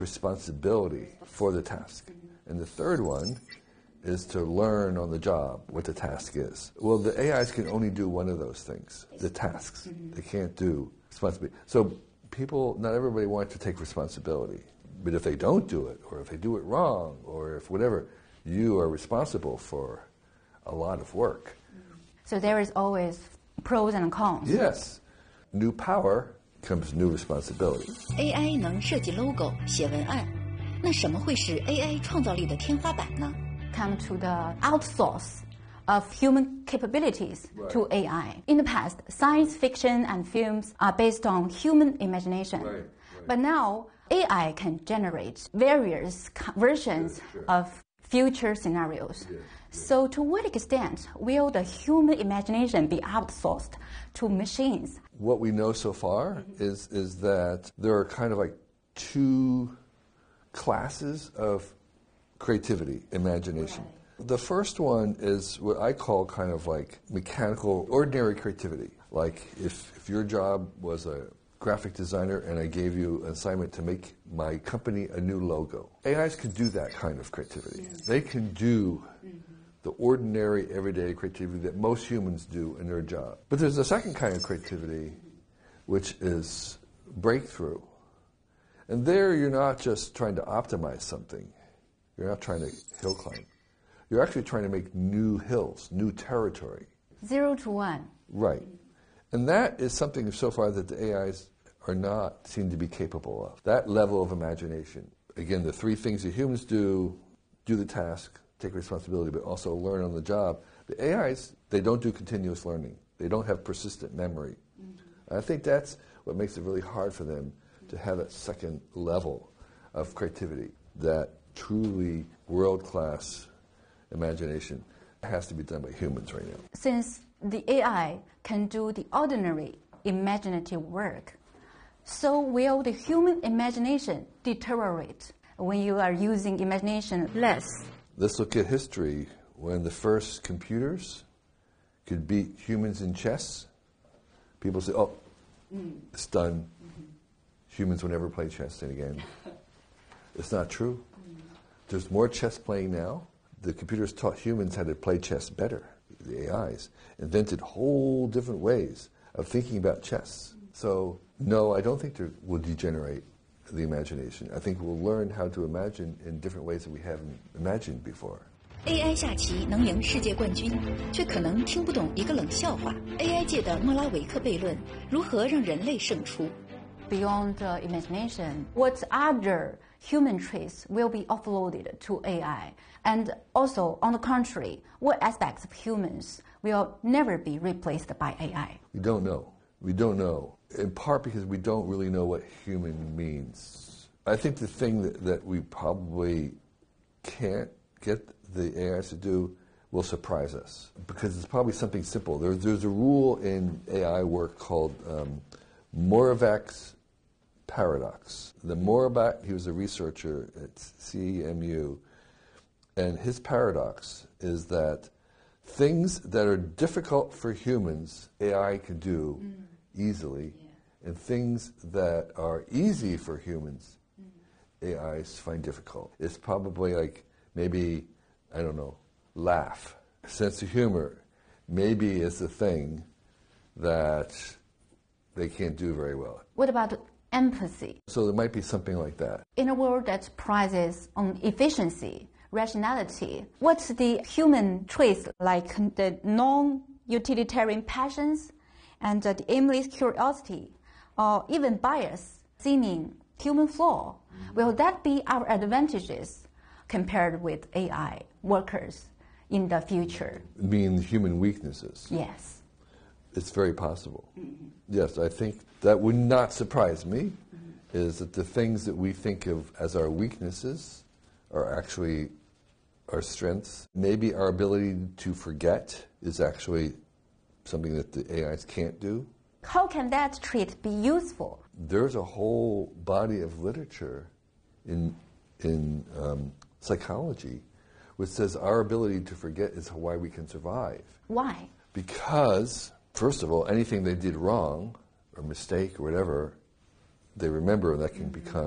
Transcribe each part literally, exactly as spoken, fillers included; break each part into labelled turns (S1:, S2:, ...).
S1: responsibility for the task. And the third one is to learn on the job what the task is. Well, the A Is can only do one of those things, the tasks. They can't do responsibility. So people, not everybody wants to take responsibility. But if they don't do it, or if they do it wrong, or if whatever, you are responsible for a lot of work.
S2: So there is always pros and cons.
S1: Yes. New power comes new responsibility.
S3: A I 能设计 logo 写文案，那什么会是 A I 创造力的天花板呢？
S2: Come to the outsource of human capabilities
S1: Right.
S2: to A I. In the past, science fiction and films are based on human imagination.
S1: Right, right.
S2: But now, A I can generate various co- versions
S1: Sure, sure.
S2: of future scenarios.
S1: Yeah, yeah.
S2: So to what extent will the human imagination be outsourced to machines?
S1: What we know so far is, is that there are kind of like two classes of creativity, imagination. Right. The first one is what I call kind of like mechanical, ordinary creativity. Like if, if your job was a graphic designer and I gave you an assignment to make my company a new logo. A Is can do that kind of creativity. Mm-hmm. They can do mm-hmm. the ordinary, everyday creativity that most humans do in their job. But there's a second kind of creativity, which is breakthrough. And there you're not just trying to optimize something. You're not trying to hill climb. You're actually trying to make new hills, new territory.
S2: Zero to one.
S1: Right. And that is something so far that the A Is are not seen to be capable of. That level of imagination. Again, the three things that humans do, do the task, take responsibility, but also learn on the job. The A Is, they don't do continuous learning. They don't have persistent memory. Mm-hmm. I think that's what makes it really hard for them to have that second level of creativity, that truly world-class imagination has to be done by humans right now.
S2: Since the A I can do the ordinary imaginative work, so will the human imagination deteriorate when you are using imagination less?
S1: Let's look at history. When the first computers could beat humans in chess, people say, oh, mm. it's done. Mm-hmm. Humans will never play chess again. It's not true. Mm. There's more chess playing now. The computers taught humans how to play chess better. The A Is invented whole different ways of thinking about chess. So, no, I don't think there will degenerate the imagination. I think we'll learn how to imagine in different ways that we haven't imagined before.
S3: A I 下棋能赢世界冠军，却可能听不懂一个冷笑话。A I 界的莫拉维克悖论如何让人类胜出？
S2: Beyond uh, imagination, what other human traits will be offloaded to A I? And also, on the contrary, what aspects of humans will never be replaced by A I?
S1: We don't know. We don't know. In part because we don't really know what human means. I think the thing that, that we probably can't get the A Is to do will surprise us. Because it's probably something simple. There, there's a rule in A I work called um, Moravec's paradox. The Moravec, he was a researcher at C E M U, and his paradox is that things that are difficult for humans, A I can do mm. easily, yeah. and things that are easy for humans, mm. A Is find difficult. It's probably like maybe, I don't know, laugh. Sense of humor maybe is the thing that they can't do very well.
S2: What about empathy?
S1: So there might be something like that.
S2: In a world that prizes on efficiency, rationality, what's the human traits like the non-utilitarian passions and the aimless curiosity or even bias, seeming human flaw? Mm-hmm. Will that be our advantages compared with A I workers in the future?
S1: You mean human weaknesses?
S2: Yes.
S1: It's very possible. Mm-hmm. Yes, I think that would not surprise me, mm-hmm. is that the things that we think of as our weaknesses are actually our strengths. Maybe our ability to forget is actually something that the A Is can't do.
S2: How can that trait be useful?
S1: There's a whole body of literature in, in um, psychology which says our ability to forget is why we can survive.
S2: Why?
S1: Because, first of all, anything they did wrong or mistake or whatever, they remember, and that can become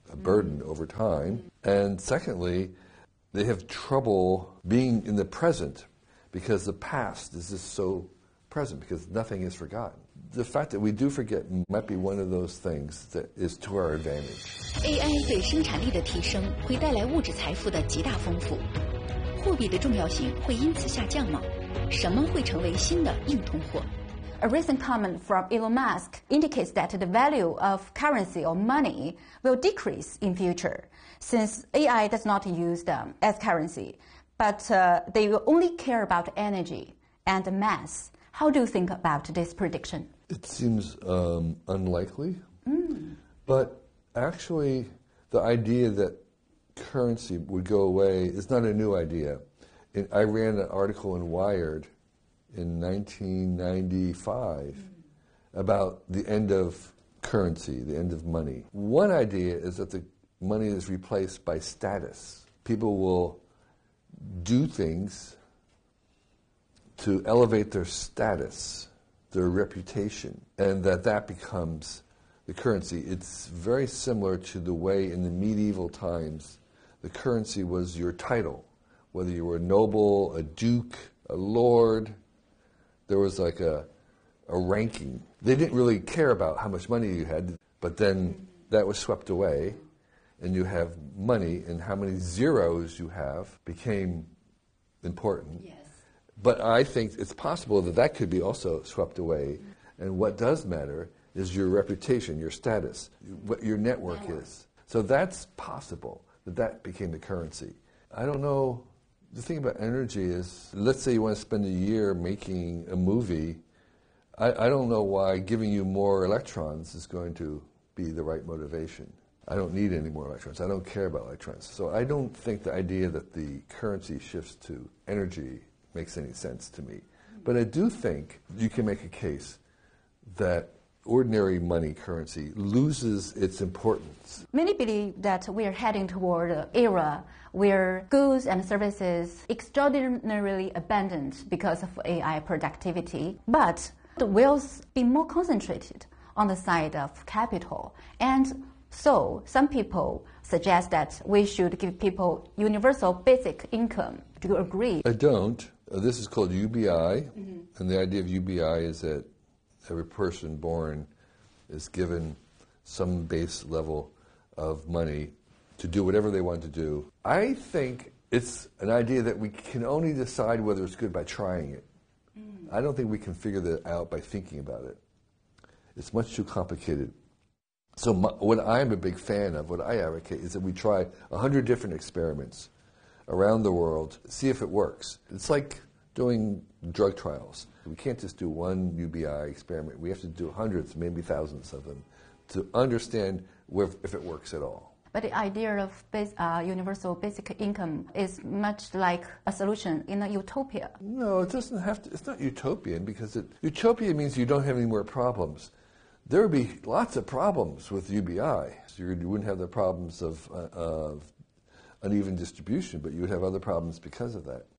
S1: a burden over time. And secondly, they have trouble being in the present because the past is just so present because nothing is forgotten. The fact that we do forget might be one of those things that is to our advantage.
S3: A I 对生产力的提升会带来物质财富的极大丰富，货币的重要性会因此下降吗？什么会成为新的硬通货？
S2: A recent comment from Elon Musk indicates that the value of currency or money will decrease in future, since A I does not use them as currency, but uh, they will only care about energy and mass. How do you think about this prediction?
S1: It seems um, unlikely, mm. but actually the idea that currency would go away is not a new idea. It, I ran an article in Wired in nineteen ninety-five mm. about the end of currency, the end of money. One idea is that the money is replaced by status. People will do things to elevate their status, their reputation, and that that becomes the currency. It's very similar to the way in the medieval times the currency was your title, whether you were a noble, a duke, a lord. There was like a, a ranking. They didn't really care about how much money you had, but then that was swept away, and you have money, and how many zeros you have became important.
S2: Yes.
S1: But I think it's possible that that could be also swept away, and what does matter is your reputation, your status, what your network is. So that's possible, that that became the currency. I don't know. The thing about energy is, let's say you want to spend a year making a movie. I, I don't know why giving you more electrons is going to be the right motivation. I don't need any more electrons. I don't care about electrons. So I don't think the idea that the currency shifts to energy makes any sense to me. But I do think you can make a case that ordinary money currency loses its importance.
S2: Many believe that we are heading toward an era where goods and services extraordinarily abundant because of A I productivity, but the wealth be more concentrated on the side of capital. And so some people suggest that we should give people universal basic income. Do you agree?
S1: I don't. Uh, this is called U B I,
S2: mm-hmm.
S1: and the idea of U B I is that every person born is given some base level of money to do whatever they want to do. I think it's an idea that we can only decide whether it's good by trying it. Mm. I don't think we can figure that out by thinking about it. It's much too complicated. So my, what I'm a big fan of, what I advocate, is that we try a hundred different experiments around the world, see if it works. It's like doing drug trials. We can't just do one U B I experiment. We have to do hundreds, maybe thousands of them to understand where, if it works at all.
S2: But the idea of base, uh, universal basic income is much like a solution in a utopia.
S1: No, it doesn't have to. It's not utopian because it, utopia means you don't have any more problems. There would be lots of problems with U B I. So you wouldn't have the problems of, uh, of uneven distribution, but you would have other problems because of that.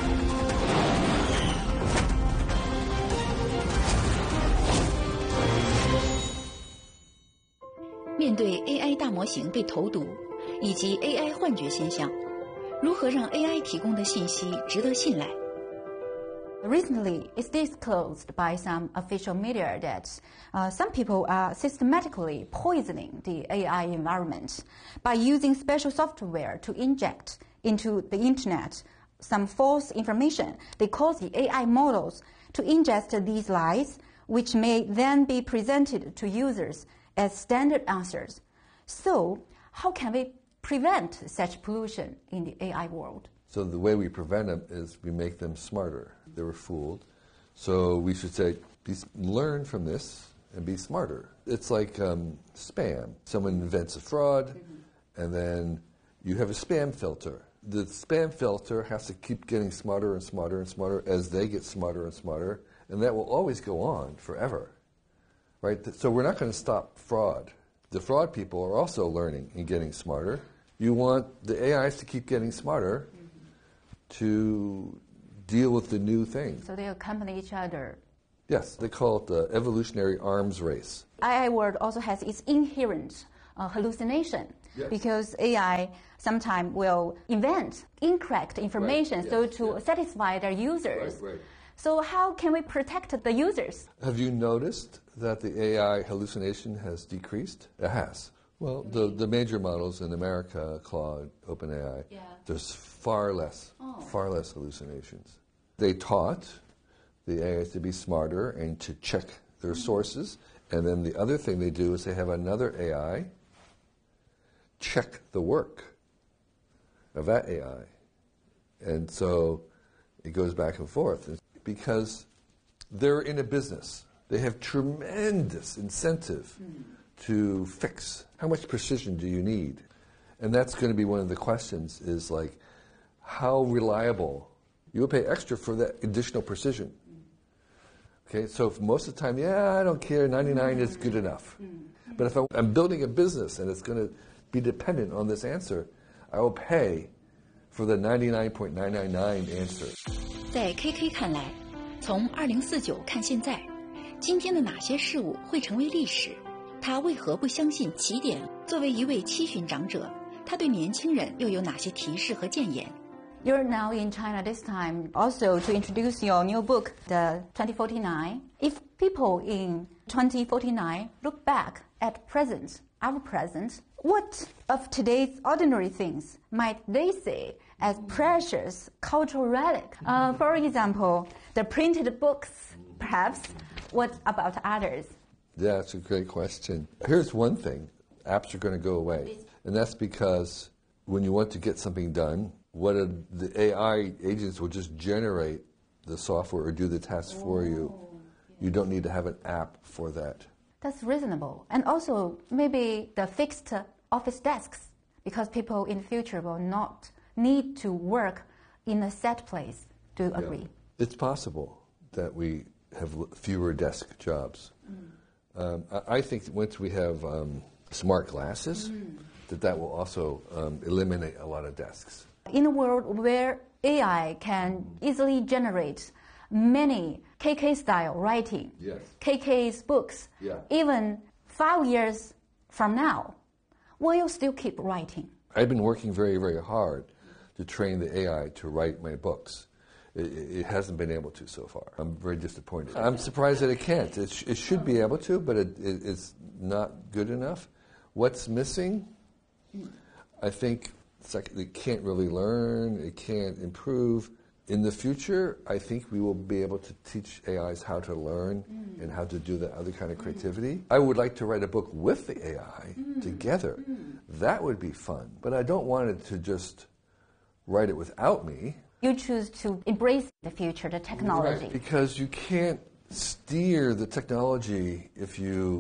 S3: 面对 A I 大模型被投毒，以及 A I 幻觉现象，如何让 A I 提供的信息值得信赖？
S2: Recently, it's disclosed by some official media that uh, some people are systematically poisoning the A I environment by using special software to inject into the internet some false information. They cause the A I models to ingest these lies, which may then be presented to users as standard answers. So, how can we prevent such pollution in the A I world?
S1: So the way we prevent them is we make them smarter. They were fooled. So we should say, be, learn from this and be smarter. It's like um, spam. Someone invents a fraud, mm-hmm. and then you have a spam filter. The spam filter has to keep getting smarter and smarter and smarter as they get smarter and smarter, and that will always go on forever. Right? So we're not going to stop fraud. The fraud people are also learning and getting smarter. You want the A Is to keep getting smarter to deal with the new things.
S2: So they accompany each other.
S1: Yes, they call it the evolutionary arms race.
S2: A I world also has its inherent uh, hallucination.
S1: Yes.
S2: because A I sometimes will invent incorrect information
S1: Right.
S2: so
S1: Yes.
S2: to
S1: Yes.
S2: satisfy their users.
S1: Right, right.
S2: So how can we protect the users?
S1: Have you noticed that the A I hallucination has decreased? It has. Well, the, the major models in America, Claude, OpenAI,
S2: Yeah.
S1: there's far less,
S2: Oh.
S1: far less hallucinations. They taught the A Is to be smarter and to check their sources. And then the other thing they do is they have another A I check the work of that A I. And so it goes back and forth. Because they're in a business. They have tremendous incentive to fix. How much precision do you need? And that's going to be one of the questions is like, how reliable? You will pay extra for that additional precision. Okay, so if most of the time, yeah, I don't care, ninety-nine is good enough. But if I'm building a business and it's going to be dependent on this answer, I will pay for the ninety-nine point nine nine nine answer.
S3: 在 K K 看来，从二零四九看现在，今天的哪些事物会成为历史？他为何不相信起点？作为一位七旬长者，他对年轻人又有哪些提示和建言？
S2: You're now in China this time also to introduce your new book, the twenty forty-nine. If people in twenty forty-nine look back at present, our present, what of today's ordinary things might they see as precious cultural relic? Uh, for example, the printed books, perhaps. What about others?
S1: Yeah, that's a great question. Here's one thing. Apps are going to go away. And that's because when you want to get something done, what are, the A I agents will just generate the software or do the task for you. You don't need to have an app for that.
S2: That's reasonable. And also maybe the fixed office desks, because people in the future will not need to work in a set place. Do you agree?
S1: Yeah. It's possible that we have l- fewer desk jobs. Mm. Um, I, I think that once we have um, smart glasses, mm. that that will also um, eliminate a lot of desks.
S2: In a world where A I can easily generate many K K-style writing,
S1: Yes.
S2: K K's books,
S1: Yeah.
S2: even five years from now, will you still keep writing?
S1: I've been working very, very hard to train the A I to write my books. It, it hasn't been able to so far. I'm very disappointed. I'm surprised that it can't. It, sh- it should be able to, but it, it, it's not good enough. What's missing? I think it's like it can't really learn, it can't improve. In the future, I think we will be able to teach A Is how to learn mm. and how to do that other kind of creativity. Mm. I would like to write a book with the A I mm. together. Mm. That would be fun. But I don't want it to just write it without me.
S2: You choose to embrace the future, the technology.
S1: Right, because you can't steer the technology if you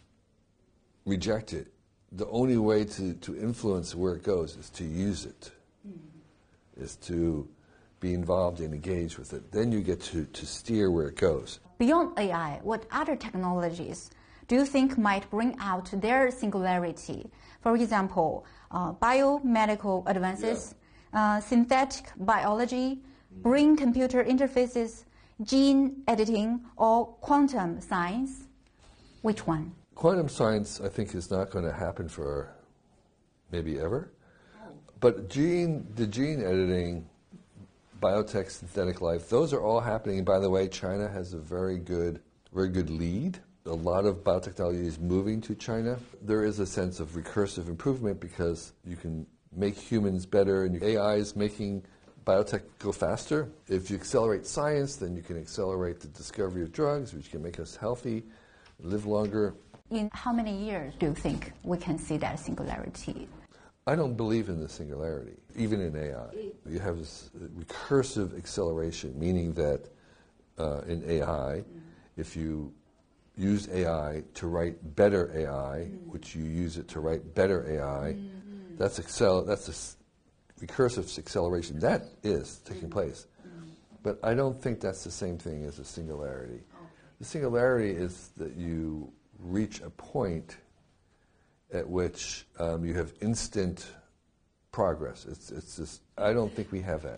S1: reject it. The only way to, to influence where it goes is to use it, mm. is to be involved and engage with it. Then you get to, to steer where it goes.
S2: Beyond A I, what other technologies do you think might bring out their singularity? For example, uh, biomedical advances, yeah. uh, synthetic biology, brain-computer interfaces, gene editing, or quantum science? Which one?
S1: Quantum science, I think, is not going to happen for maybe ever. But gene, the gene editing, biotech, synthetic life, those are all happening. And by the way, China has a very good, very good lead. A lot of biotechnology is moving to China. There is a sense of recursive improvement because you can make humans better, and A I is making biotech go faster. If you accelerate science, then you can accelerate the discovery of drugs, which can make us healthy, live longer.
S2: In how many years do you think we can see that singularity?
S1: I don't believe in the singularity, even in A I. You have this recursive acceleration, meaning that uh, in A I, mm-hmm. if you use A I to write better A I, mm-hmm. which you use it to write better A I, mm-hmm. that's accel- that's a s- recursive acceleration. That is taking mm-hmm. place. Mm-hmm. But I don't think that's the same thing as a singularity. Okay. The singularity is that you reach a point at which um, you have instant progress. It's, it's just, I don't think we have that.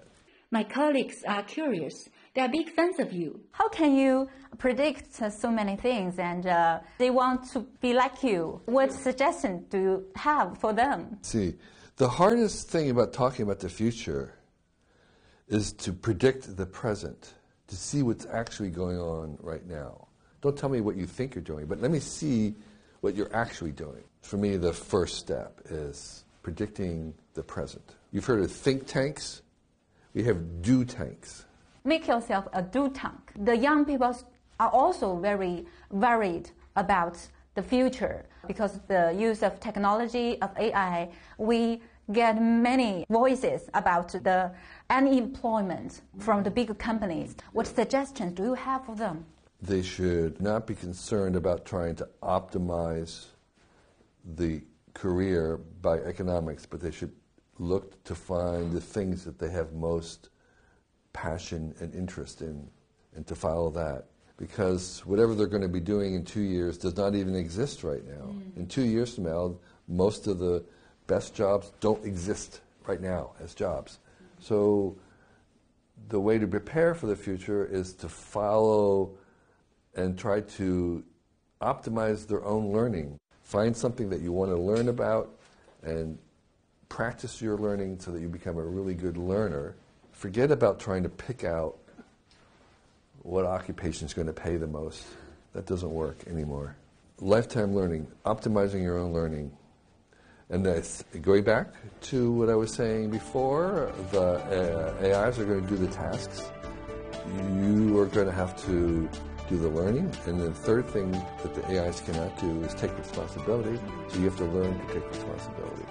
S3: My colleagues are curious. They are big fans of you.
S2: How can you predict uh, so many things and uh, they want to be like you? What suggestion do you have for them?
S1: See, the hardest thing about talking about the future is to predict the present, to see what's actually going on right now. Don't tell me what you think you're doing, but let me see what you're actually doing. For me, the first step is predicting the present. You've heard of think tanks. We have do tanks.
S2: Make yourself a do tank. The young people are also very worried about the future because the use of technology, of A I, we get many voices about the unemployment from the big companies. What suggestions do you have for them?
S1: They should not be concerned about trying to optimize the career by economics, but they should look to find the things that they have most passion and interest in and to follow that. Because whatever they're going to be doing in two years does not even exist right now. Mm. In two years from now, most of the best jobs don't exist right now as jobs. So the way to prepare for the future is to follow and try to optimize their own learning. Find something that you want to learn about and practice your learning so that you become a really good learner. Forget about trying to pick out what occupation is going to pay the most. That doesn't work anymore. Lifetime learning, optimizing your own learning. And that's, going back to what I was saying before, the uh, A Is are going to do the tasks. You are going to have to do the learning. And the third thing that the A Is cannot do is take responsibility. So you have to learn to take responsibility.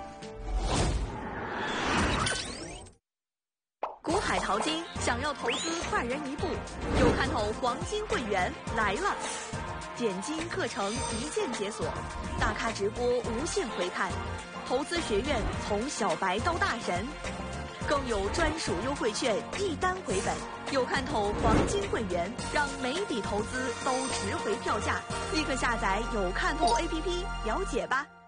S4: 股海淘金，想要投资快人一步，有看头黄金会员来了！点金课程一键解锁，大咖直播无限回看，投资学院从小白到大神，更有专属优惠券一单回本。有看头黄金会员，让每笔投资都值回票价，立刻下载有看头 A P P 了解吧。